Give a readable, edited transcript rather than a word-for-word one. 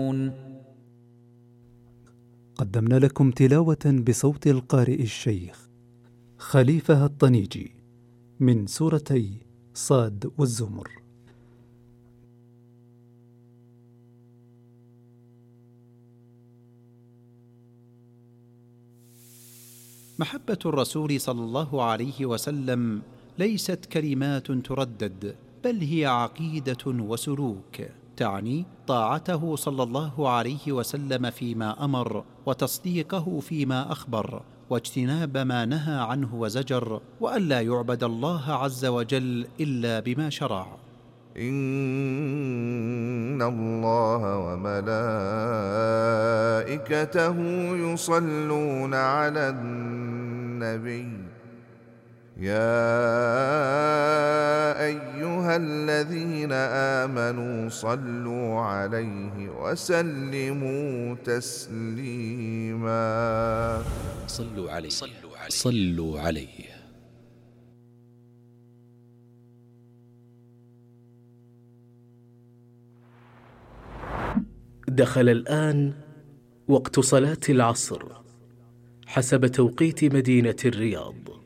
قدمنا لكم تلاوة بصوت القارئ الشيخ خليفة الطنيجي من سورتي صاد والزمر. محبة الرسول صلى الله عليه وسلم ليست كلمات تردد، بل هي عقيدة وسلوك، تعني طاعته صلى الله عليه وسلم فيما أمر، وتصديقه فيما أخبر، واجتناب ما نهى عنه وزجر، وألا يعبد الله عز وجل إلا بما شرع. إن الله وملائكته يصلون على النبي يا أيها الذين آمنوا صلوا عليه وسلموا تسليما. صلوا عليه. دخل الآن وقت صلاة العصر حسب توقيت مدينة الرياض.